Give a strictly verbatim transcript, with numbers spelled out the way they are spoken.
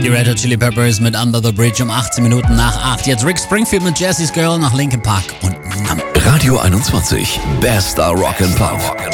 Die Red Hot Chili Peppers mit Under the Bridge um achtzehn Minuten nach acht. Jetzt Rick Springfield mit Jesse's Girl nach Linkin Park und Numb. Radio einundzwanzig, bester Rock'n'Pop.